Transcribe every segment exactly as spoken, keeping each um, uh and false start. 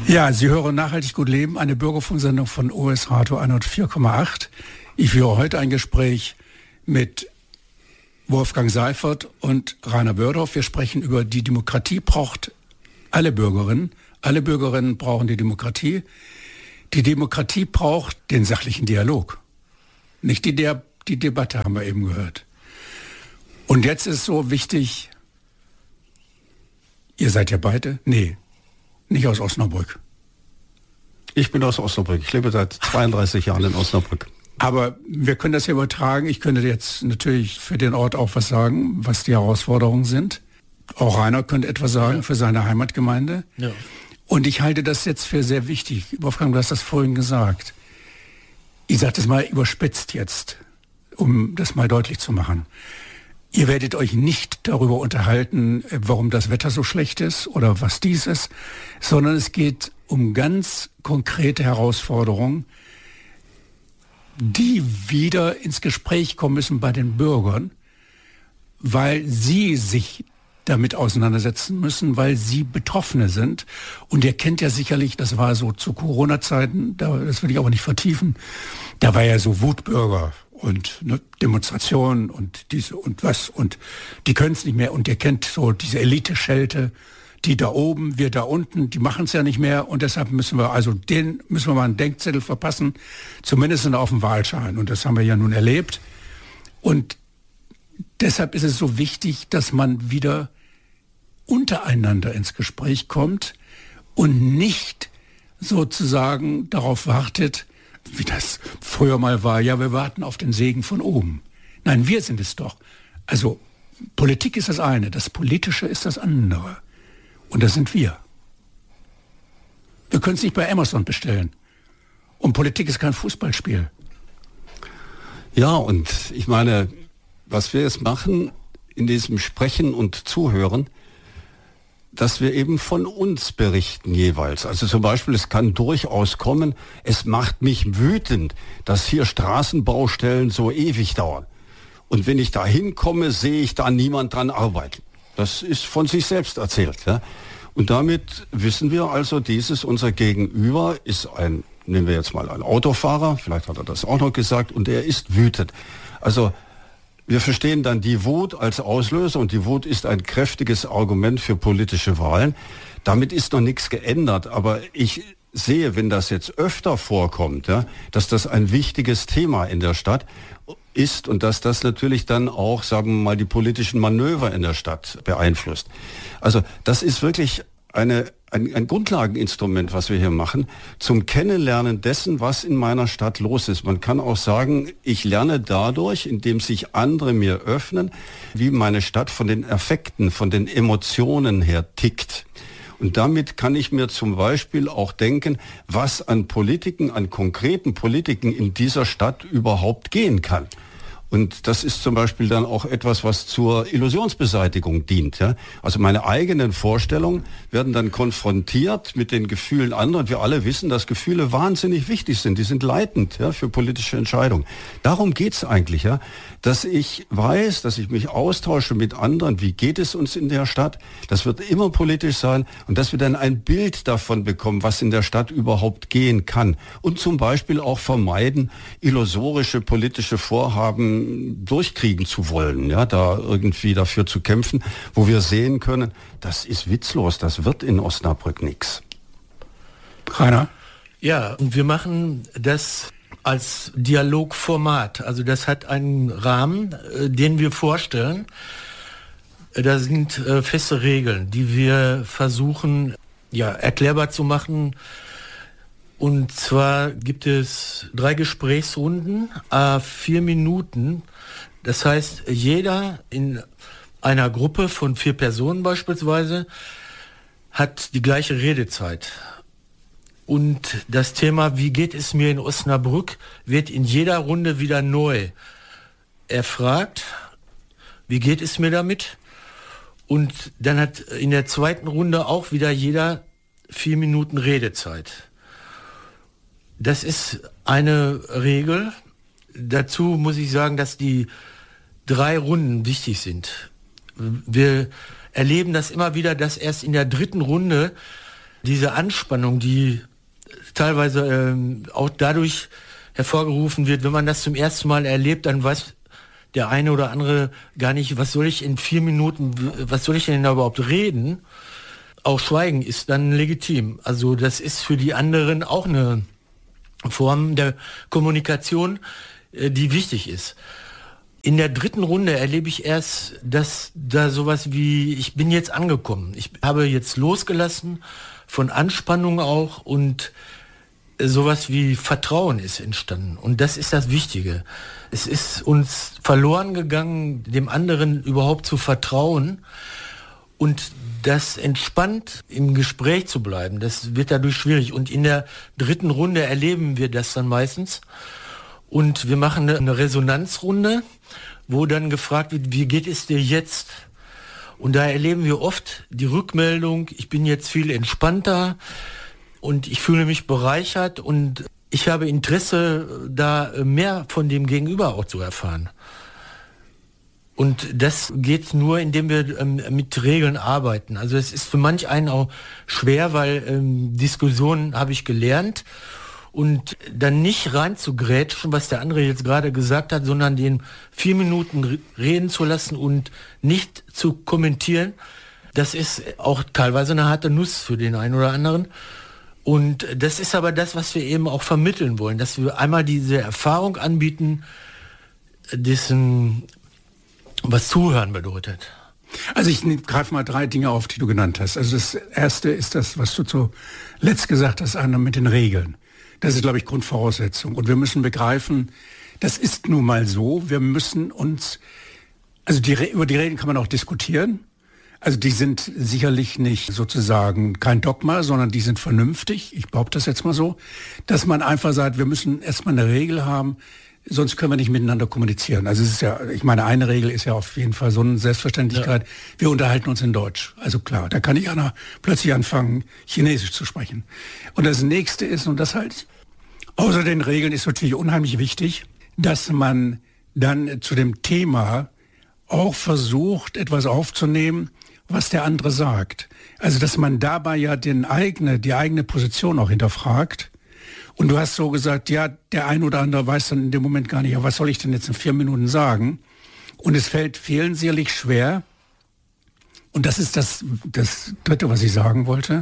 Ja, Sie hören Nachhaltig gut leben, eine Bürgerfunksendung von O S Radio hundertvier Komma acht. Ich führe heute ein Gespräch mit Wolfgang Seifert und Rainer Bördorf. Wir sprechen über die Demokratie braucht alle Bürgerinnen. Alle Bürgerinnen brauchen die Demokratie. Die Demokratie braucht den sachlichen Dialog. Nicht die, der, die Debatte, haben wir eben gehört. Und jetzt ist so wichtig, ihr seid ja beide, nee, nicht aus Osnabrück. Ich bin aus Osnabrück. Ich lebe seit zweiunddreißig Jahren in Osnabrück. Aber wir können das ja übertragen. Ich könnte jetzt natürlich für den Ort auch was sagen, was die Herausforderungen sind. Auch Rainer könnte etwas sagen ja. für seine Heimatgemeinde. Ja. Und ich halte das jetzt für sehr wichtig. Wolfgang, du hast das vorhin gesagt. Ich sage das mal überspitzt jetzt, um das mal deutlich zu machen. Ihr werdet euch nicht darüber unterhalten, warum das Wetter so schlecht ist oder was dies ist, sondern es geht um ganz konkrete Herausforderungen, die wieder ins Gespräch kommen müssen bei den Bürgern, weil sie sich damit auseinandersetzen müssen, weil sie Betroffene sind. Und ihr kennt ja sicherlich, das war so zu Corona-Zeiten, das will ich aber nicht vertiefen, da war ja so Wutbürger und ne, Demonstrationen und diese und was und die können es nicht mehr. Und ihr kennt so diese Elite-Schelte, die da oben, wir da unten, die machen es ja nicht mehr und deshalb müssen wir, also den müssen wir mal einen Denkzettel verpassen, zumindest auf dem Wahlschein. Und das haben wir ja nun erlebt. Und deshalb ist es so wichtig, dass man wieder untereinander ins Gespräch kommt und nicht sozusagen darauf wartet, wie das früher mal war, ja, wir warten auf den Segen von oben. Nein, wir sind es doch. Also Politik ist das eine, das Politische ist das andere. Und das sind wir. Wir können es nicht bei Amazon bestellen. Und Politik ist kein Fußballspiel. Ja, und ich meine, was wir jetzt machen in diesem Sprechen und Zuhören, dass wir eben von uns berichten jeweils. Also zum Beispiel, es kann durchaus kommen, es macht mich wütend, dass hier Straßenbaustellen so ewig dauern. Und wenn ich da hinkomme, sehe ich da niemand dran arbeiten. Das ist von sich selbst erzählt. Ja? Und damit wissen wir also, dieses unser Gegenüber ist ein, nehmen wir jetzt mal einen Autofahrer, vielleicht hat er das auch noch gesagt, und er ist wütend. Also wir verstehen dann die Wut als Auslöser und die Wut ist ein kräftiges Argument für politische Wahlen. Damit ist noch nichts geändert, aber ich sehe, wenn das jetzt öfter vorkommt, ja, dass das ein wichtiges Thema in der Stadt ist und dass das natürlich dann auch, sagen wir mal, die politischen Manöver in der Stadt beeinflusst. Also das ist wirklich eine, ein, ein Grundlageninstrument, was wir hier machen, zum Kennenlernen dessen, was in meiner Stadt los ist. Man kann auch sagen, ich lerne dadurch, indem sich andere mir öffnen, wie meine Stadt von den Affekten, von den Emotionen her tickt. Und damit kann ich mir zum Beispiel auch denken, was an Politiken, an konkreten Politiken in dieser Stadt überhaupt gehen kann. Und das ist zum Beispiel dann auch etwas, was zur Illusionsbeseitigung dient. Ja? Also meine eigenen Vorstellungen werden dann konfrontiert mit den Gefühlen anderer. Und wir alle wissen, dass Gefühle wahnsinnig wichtig sind. Die sind leitend, ja, für politische Entscheidungen. Darum geht's eigentlich, ja, dass ich weiß, dass ich mich austausche mit anderen. Wie geht es uns in der Stadt? Das wird immer politisch sein. Und dass wir dann ein Bild davon bekommen, was in der Stadt überhaupt gehen kann. Und zum Beispiel auch vermeiden, illusorische politische Vorhaben durchkriegen zu wollen, ja, da irgendwie dafür zu kämpfen, wo wir sehen können, das ist witzlos, das wird in Osnabrück nichts. Rainer? Ja, und wir machen das als Dialogformat, also das hat einen Rahmen, äh, den wir vorstellen. Da sind äh, feste Regeln, die wir versuchen, ja, erklärbar zu machen. Und zwar gibt es drei Gesprächsrunden, äh, vier Minuten. Das heißt, jeder in einer Gruppe von vier Personen beispielsweise hat die gleiche Redezeit. Und das Thema, wie geht es mir in Osnabrück, wird in jeder Runde wieder neu erfragt. Wie geht es mir damit? Und dann hat in der zweiten Runde auch wieder jeder vier Minuten Redezeit. Das ist eine Regel. Dazu muss ich sagen, dass die drei Runden wichtig sind. Wir erleben das immer wieder, dass erst in der dritten Runde diese Anspannung, die teilweise ähm, auch dadurch hervorgerufen wird, wenn man das zum ersten Mal erlebt, dann weiß der eine oder andere gar nicht, was soll ich in vier Minuten, was soll ich denn da überhaupt reden? Auch Schweigen ist dann legitim. Also das ist für die anderen auch eine Form der Kommunikation, die wichtig ist. In der dritten Runde erlebe ich erst, dass da sowas wie, ich bin jetzt angekommen. Ich habe jetzt losgelassen, von Anspannung auch, und sowas wie Vertrauen ist entstanden. Und das ist das Wichtige. Es ist uns verloren gegangen, dem anderen überhaupt zu vertrauen und das entspannt im Gespräch zu bleiben. Das wird dadurch schwierig. Und in der dritten Runde erleben wir das dann meistens. Und wir machen eine Resonanzrunde, wo dann gefragt wird, wie geht es dir jetzt? Und da erleben wir oft die Rückmeldung, ich bin jetzt viel entspannter und ich fühle mich bereichert und ich habe Interesse, da mehr von dem Gegenüber auch zu erfahren. Und das geht nur, indem wir ähm, mit Regeln arbeiten. Also es ist für manch einen auch schwer, weil ähm, Diskussionen habe ich gelernt. Und dann nicht rein zu grätschen, was der andere jetzt gerade gesagt hat, sondern den vier Minuten reden zu lassen und nicht zu kommentieren, das ist auch teilweise eine harte Nuss für den einen oder anderen. Und das ist aber das, was wir eben auch vermitteln wollen, dass wir einmal diese Erfahrung anbieten, dessen, was Zuhören bedeutet. Also ich greife mal drei Dinge auf, die du genannt hast. Also das erste ist das, was du zuletzt gesagt hast, Anna, mit den Regeln. Das ist, glaube ich, Grundvoraussetzung. Und wir müssen begreifen, das ist nun mal so. Wir müssen uns, also die, über die Regeln kann man auch diskutieren. Also die sind sicherlich nicht sozusagen kein Dogma, sondern die sind vernünftig. Ich behaupte das jetzt mal so, dass man einfach sagt, wir müssen erstmal eine Regel haben, sonst können wir nicht miteinander kommunizieren. Also es ist ja, ich meine, eine Regel ist ja auf jeden Fall so eine Selbstverständlichkeit. Ja. Wir unterhalten uns in Deutsch. Also klar, da kann ich Anna plötzlich anfangen, Chinesisch zu sprechen. Und das nächste ist, und das halt außer den Regeln ist natürlich unheimlich wichtig, dass man dann zu dem Thema auch versucht, etwas aufzunehmen, was der andere sagt. Also dass man dabei ja den eigene, die eigene Position auch hinterfragt. Und du hast so gesagt, ja, der ein oder andere weiß dann in dem Moment gar nicht, ja, was soll ich denn jetzt in vier Minuten sagen? Und es fällt vielen sicherlich schwer. Und das ist das, das Dritte, was ich sagen wollte.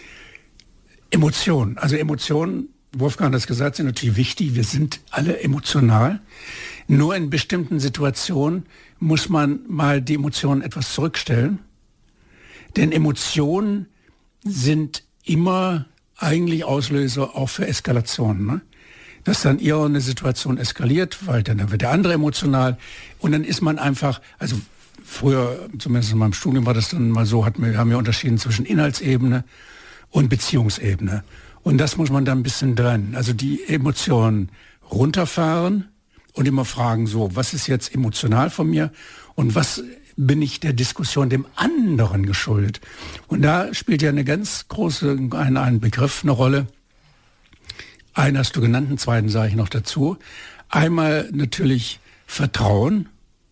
Emotionen. Also Emotionen, Wolfgang hat das gesagt, sind natürlich wichtig. Wir sind alle emotional. Nur in bestimmten Situationen muss man mal die Emotionen etwas zurückstellen. Denn Emotionen sind immer eigentlich Auslöser auch für Eskalationen. Ne? Dass dann eher eine Situation eskaliert, weil dann wird der andere emotional und dann ist man einfach, also früher, zumindest in meinem Studium war das dann mal so, hatten wir, haben wir unterschieden zwischen Inhaltsebene und Beziehungsebene. Und das muss man dann ein bisschen trennen. Also die Emotionen runterfahren und immer fragen, so, was ist jetzt emotional von mir und was bin ich der Diskussion dem anderen geschuldet? Und da spielt ja eine ganz große, ein, ein Begriff eine Rolle. Einen hast du genannt, einen zweiten sage ich noch dazu. Einmal natürlich Vertrauen.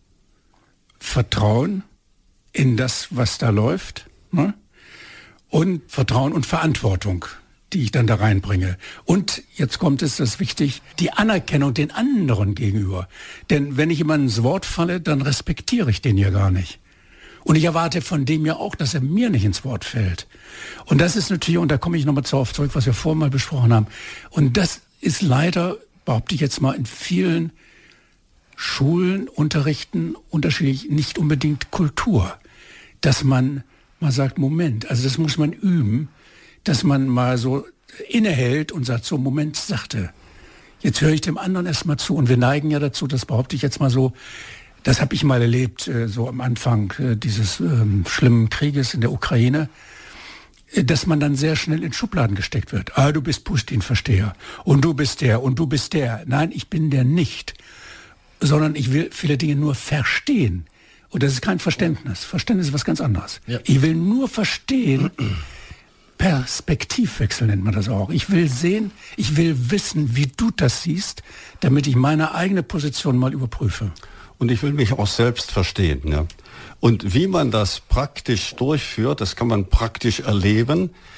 Vertrauen in das, was da läuft. Ne? Und Vertrauen und Verantwortung, die ich dann da reinbringe. Und jetzt kommt es, das ist wichtig, die Anerkennung den anderen gegenüber. Denn wenn ich jemandem ins Wort falle, dann respektiere ich den ja gar nicht. Und ich erwarte von dem ja auch, dass er mir nicht ins Wort fällt. Und das ist natürlich, und da komme ich nochmal darauf zurück, was wir vorhin mal besprochen haben. Und das ist leider, behaupte ich jetzt mal, in vielen Schulen, Unterrichten unterschiedlich, nicht unbedingt Kultur. Dass man mal sagt, Moment, also das muss man üben, dass man mal so innehält und sagt, so, Moment, sachte. Jetzt höre ich dem anderen erstmal zu. Und wir neigen ja dazu, das behaupte ich jetzt mal so, das habe ich mal erlebt, äh, so am Anfang äh, dieses ähm, schlimmen Krieges in der Ukraine, äh, dass man dann sehr schnell in Schubladen gesteckt wird. Ah, du bist Putin-Versteher und du bist der und du bist der. Nein, ich bin der nicht, sondern ich will viele Dinge nur verstehen. Und das ist kein Verständnis. Verständnis ist was ganz anderes. Ja. Ich will nur verstehen, Perspektivwechsel nennt man das auch. Ich will sehen, ich will wissen, wie du das siehst, damit ich meine eigene Position mal überprüfe. Und ich will mich auch selbst verstehen. Ja. Und wie man das praktisch durchführt, das kann man praktisch erleben.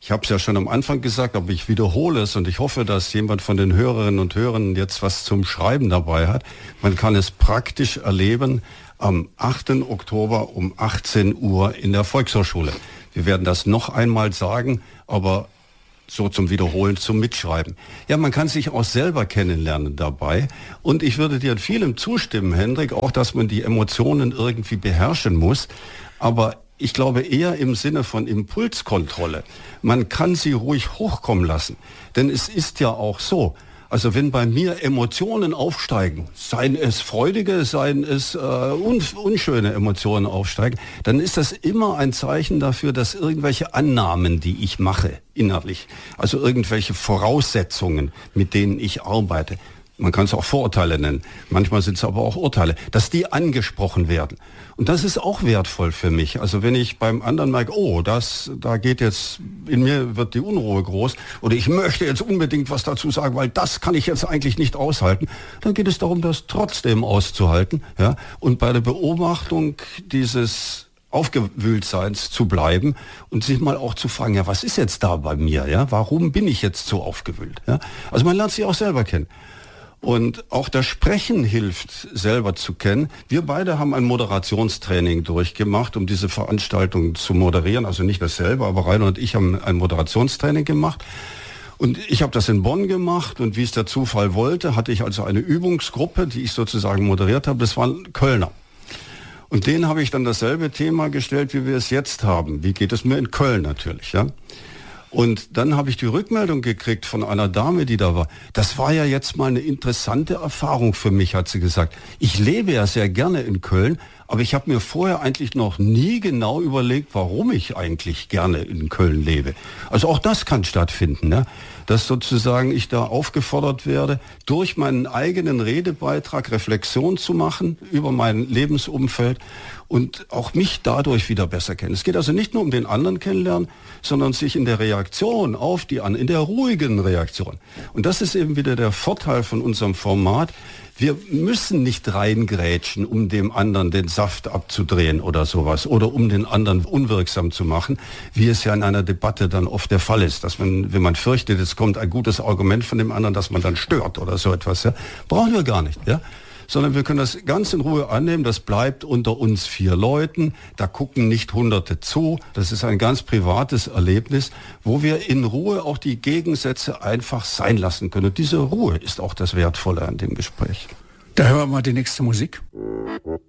Ich habe es ja schon am Anfang gesagt, aber ich wiederhole es und ich hoffe, dass jemand von den Hörerinnen und Hörern jetzt was zum Schreiben dabei hat. Man kann es praktisch erleben am achten Oktober um achtzehn Uhr in der Volkshochschule. Wir werden das noch einmal sagen, aber so zum Wiederholen, zum Mitschreiben. Ja, man kann sich auch selber kennenlernen dabei. Und ich würde dir in vielem zustimmen, Hendrik, auch, dass man die Emotionen irgendwie beherrschen muss. Aber ich glaube eher im Sinne von Impulskontrolle. Man kann sie ruhig hochkommen lassen. Denn es ist ja auch so, also wenn bei mir Emotionen aufsteigen, seien es freudige, seien es äh, un unschöne Emotionen aufsteigen, dann ist das immer ein Zeichen dafür, dass irgendwelche Annahmen, die ich mache innerlich, also irgendwelche Voraussetzungen, mit denen ich arbeite, man kann es auch Vorurteile nennen, manchmal sind es aber auch Urteile, dass die angesprochen werden. Und das ist auch wertvoll für mich. Also wenn ich beim anderen merke, oh, das, da geht jetzt, in mir wird die Unruhe groß oder ich möchte jetzt unbedingt was dazu sagen, weil das kann ich jetzt eigentlich nicht aushalten, dann geht es darum, das trotzdem auszuhalten, ja, und bei der Beobachtung dieses Aufgewühltseins zu bleiben und sich mal auch zu fragen, ja, was ist jetzt da bei mir, ja, warum bin ich jetzt so aufgewühlt, ja? Also man lernt sich auch selber kennen. Und auch das Sprechen hilft, selber zu kennen. Wir beide haben ein Moderationstraining durchgemacht, um diese Veranstaltung zu moderieren. Also nicht dasselbe, aber Rainer und ich haben ein Moderationstraining gemacht. Und ich habe das in Bonn gemacht und wie es der Zufall wollte, hatte ich also eine Übungsgruppe, die ich sozusagen moderiert habe. Das waren Kölner. Und denen habe ich dann dasselbe Thema gestellt, wie wir es jetzt haben. Wie geht es mir in Köln natürlich, ja? Und dann habe ich die Rückmeldung gekriegt von einer Dame, die da war. Das war ja jetzt mal eine interessante Erfahrung für mich, hat sie gesagt. Ich lebe ja sehr gerne in Köln, aber ich habe mir vorher eigentlich noch nie genau überlegt, warum ich eigentlich gerne in Köln lebe. Also auch das kann stattfinden, ne? Dass sozusagen ich da aufgefordert werde, durch meinen eigenen Redebeitrag Reflexion zu machen über mein Lebensumfeld und auch mich dadurch wieder besser kennen. Es geht also nicht nur um den anderen kennenlernen, sondern sich in der Reaktion auf die anderen, in der ruhigen Reaktion. Und das ist eben wieder der Vorteil von unserem Format. Wir müssen nicht reingrätschen, um dem anderen den Saft abzudrehen oder sowas oder um den anderen unwirksam zu machen, wie es ja in einer Debatte dann oft der Fall ist, dass man, wenn man fürchtet, es kommt ein gutes Argument von dem anderen, dass man dann stört oder so etwas. Ja? Brauchen wir gar nicht, ja? Sondern wir können das ganz in Ruhe annehmen, das bleibt unter uns vier Leuten, da gucken nicht Hunderte zu, das ist ein ganz privates Erlebnis, wo wir in Ruhe auch die Gegensätze einfach sein lassen können. Und diese Ruhe ist auch das Wertvolle an dem Gespräch. Da hören wir mal die nächste Musik.